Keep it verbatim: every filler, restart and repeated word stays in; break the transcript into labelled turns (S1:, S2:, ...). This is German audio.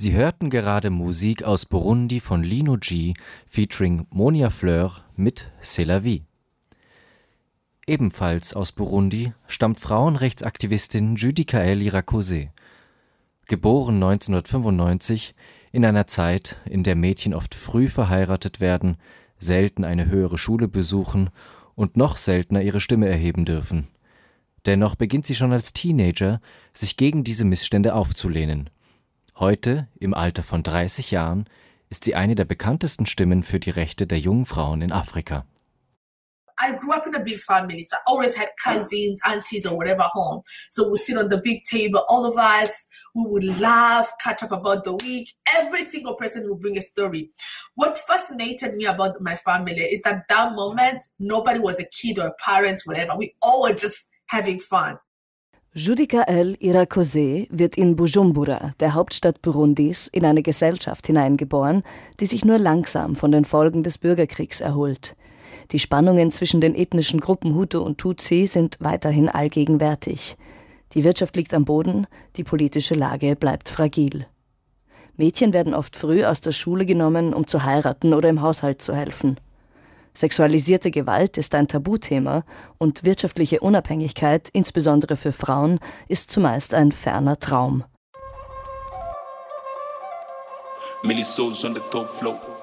S1: Sie hörten gerade Musik aus Burundi von Lino G featuring Monia Fleur mit C'est la vie. Ebenfalls aus Burundi stammt Frauenrechtsaktivistin Judikaël Irakoze. Geboren neunzehnhundertfünfundneunzig, in einer Zeit, in der Mädchen oft früh verheiratet werden, selten eine höhere Schule besuchen und noch seltener ihre Stimme erheben dürfen. Dennoch beginnt sie schon als Teenager, sich gegen diese Missstände aufzulehnen. Heute, im Alter von dreißig Jahren, ist sie eine der bekanntesten Stimmen für die Rechte der jungen Frauen in Afrika.
S2: I grew up in a big family, so I always had cousins, aunties or whatever home. So we'd sit on the big table, all of us, we would laugh, catch up about the week. Every single person would bring a story. What fascinated me about my family is that that moment, nobody was a kid or a parent, whatever. We all were just having fun.
S3: Judikaël Irakoze wird in Bujumbura, der Hauptstadt Burundis, in eine Gesellschaft hineingeboren, die sich nur langsam von den Folgen des Bürgerkriegs erholt. Die Spannungen zwischen den ethnischen Gruppen Hutu und Tutsi sind weiterhin allgegenwärtig. Die Wirtschaft liegt am Boden, die politische Lage bleibt fragil. Mädchen werden oft früh aus der Schule genommen, um zu heiraten oder im Haushalt zu helfen. Sexualisierte Gewalt ist ein Tabuthema und wirtschaftliche Unabhängigkeit, insbesondere für Frauen, ist zumeist ein ferner Traum.
S4: Many souls on the top floor.